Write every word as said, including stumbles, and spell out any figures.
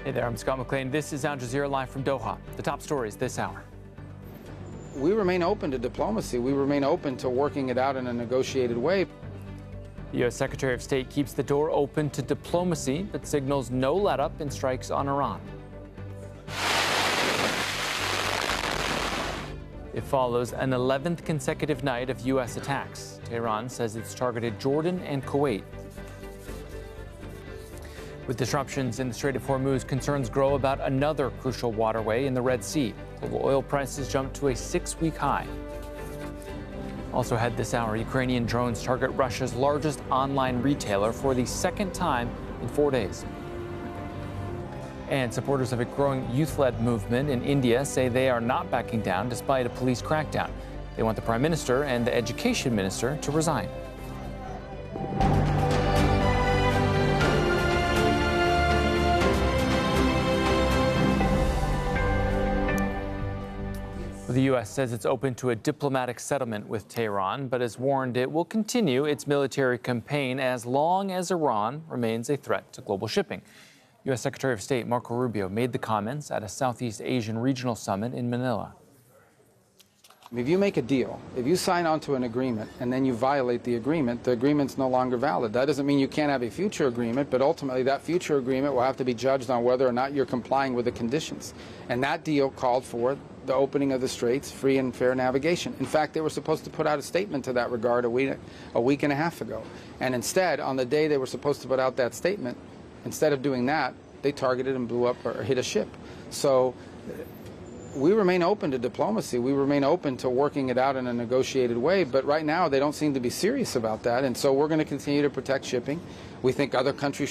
Hey there, I'm Scott McLean. This is Al Jazeera live from Doha. The top stories this hour. We remain open to diplomacy. We remain open to working it out in a negotiated way. The U S Secretary of State keeps the door open to diplomacy, but signals no let-up in strikes on Iran. It follows an eleventh consecutive night of U S attacks. Tehran says it's targeted Jordan and Kuwait. With disruptions in the Strait of Hormuz, concerns grow about another crucial waterway in the Red Sea. Global oil prices jump to a six-week high. Also ahead this hour, Ukrainian drones target Russia's largest online retailer for the second time in four days. And supporters of a growing youth-led movement in India say they are not backing down despite a police crackdown. They want the Prime Minister and the Education Minister to resign. The U S says it's open to a diplomatic settlement with Tehran, but has warned it will continue its military campaign as long as Iran remains a threat to global shipping. U S Secretary of State Marco Rubio made the comments at a Southeast Asian regional summit in Manila. If you make a deal, if you sign onto an agreement and then you violate the agreement, the agreement's no longer valid. That doesn't mean you can't have a future agreement, but ultimately that future agreement will have to be judged on whether or not you're complying with the conditions. And that deal called for the opening of the straits, free and fair navigation. In fact, they were supposed to put out a statement to that regard a week, a week and a half ago. And instead, on the day they were supposed to put out that statement, instead of doing that, they targeted and blew up or hit a ship. So we remain open to diplomacy. We remain open to working it out in a negotiated way. But right now, they don't seem to be serious about that. And so we're going to continue to protect shipping. We think other countries